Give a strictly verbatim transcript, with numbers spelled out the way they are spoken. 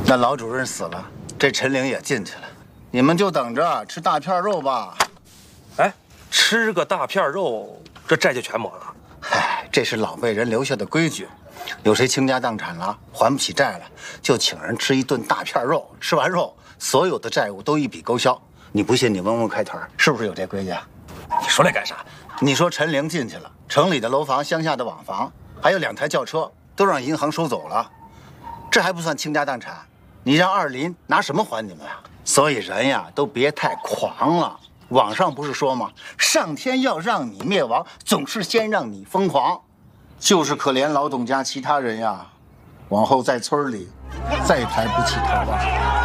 那老主任死了，这陈玲也进去了，你们就等着吃大片肉吧。 哎，吃个大片肉，这债就全没了。 嗨，这是老辈人留下的规矩，有谁倾家荡产了，还不起债了，就请人吃一顿大片肉，吃完肉，所有的债务都一笔勾销。你不信，你问问开团，是不是有这规矩啊？ 你说这干啥？ 你说陈玲进去了，城里的楼房、乡下的瓦房，还有两台轿车，都让银行收走了，这还不算倾家荡产，你让二林拿什么还你们啊？所以人呀，都别太狂了。网上不是说吗？上天要让你灭亡，总是先让你疯狂。就是可怜老董家其他人呀，往后在村里再抬不起头了。